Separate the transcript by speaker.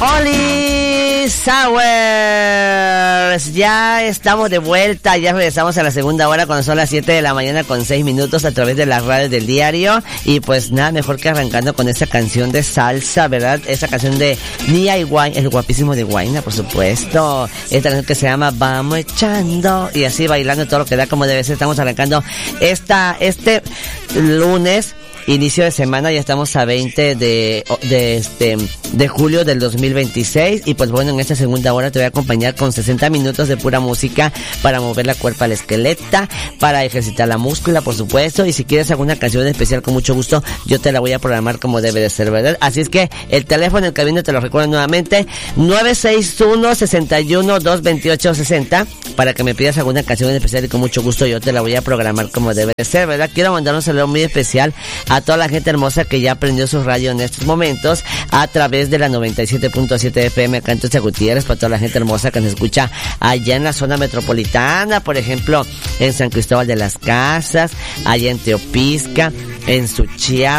Speaker 1: Oli Sours, ya estamos de vuelta, ya regresamos a la segunda hora cuando son las 7 de la mañana con 6 minutos a través de las radios del diario. Y pues nada mejor que arrancando con esa canción de salsa, ¿verdad? Esa canción de Nia y Wayne, el guapísimo de Wayne, por supuesto. Esta canción que se llama Vamos Echando, y así bailando todo lo que da como debe ser. Estamos arrancando este lunes, inicio de semana, ya estamos a 20 de julio del 2026, y pues bueno, en esta segunda hora te voy a acompañar con 60 minutos de pura música para mover la cuerpa al esqueleta, para ejercitar la múscula, por supuesto, y si quieres alguna canción especial, con mucho gusto, yo te la voy a programar como debe de ser, ¿verdad? Así es que el teléfono, el cabina, te lo recuerdo nuevamente, 961-61-228-60, para que me pidas alguna canción especial y con mucho gusto yo te la voy a programar como debe de ser, ¿verdad? Quiero mandar un saludo muy especial a toda la gente hermosa que ya prendió su radio en estos momentos a través de la 97.7 FM acá en Tuxtla Gutiérrez, para toda la gente hermosa que nos escucha allá en la zona metropolitana, por ejemplo, en San Cristóbal de las Casas, allá en Teopisca, en Suchiapa,